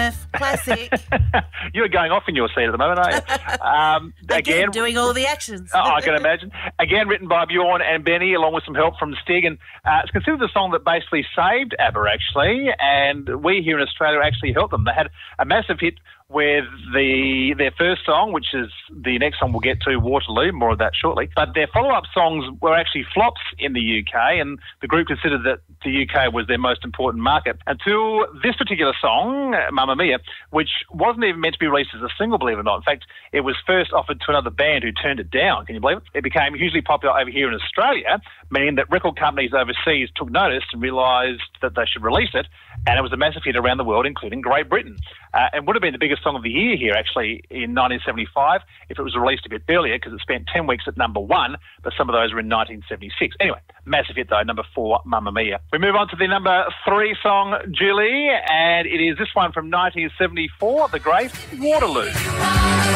Murph. Classic. You're going off in your seat at the moment, aren't you? Again, doing all the actions. I can imagine. Again, written by Bjorn and Benny, along with some help from Stig. And it's considered the song that basically saved ABBA, actually. And we here in Australia actually helped them. They had a massive hit with their first song, which is the next song we'll get to, Waterloo, more of that shortly. But their follow-up songs were actually flops in the UK, and the group considered that the UK was their most important market until this particular song, Mamma Mia, which wasn't even meant to be released as a single, believe it or not. In fact, it was first offered to another band who turned it down. Can you believe it? It became hugely popular over here in Australia, meaning that record companies overseas took notice and realised that they should release it, and it was a massive hit around the world, including Great Britain. And would have been the biggest song of the year here, actually, in 1975, if it was released a bit earlier, because it spent 10 weeks at number 1, but some of those were in 1976. Anyway, massive hit, though, number 4, Mamma Mia. We move on to the number 3 song, Julie, and it is this one from 1974, the great Waterloo.